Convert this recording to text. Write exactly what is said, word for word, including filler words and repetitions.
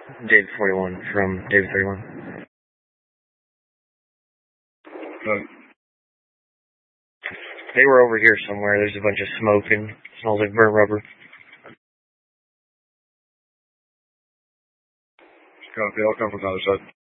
David forty-one from David thirty-one. Good. They were over here somewhere. There's a bunch of smoke and smells like burnt rubber. Copy. I'll come from the other side.